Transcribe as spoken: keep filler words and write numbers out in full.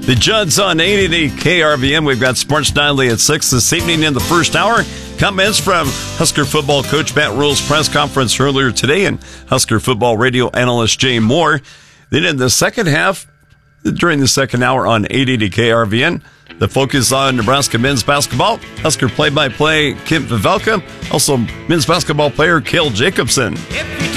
The Judd's on eight eighty K R V N. We've got Sports Nightly at six this evening in the first hour. Comments from Husker football coach Matt Rhule's press conference earlier today and Husker football radio analyst Jay Moore. Then in the second half, during the second hour on eight eighty K R V N, the focus on Nebraska men's basketball. Husker play-by-play Kim Pavelka, also men's basketball player Cale Jacobson.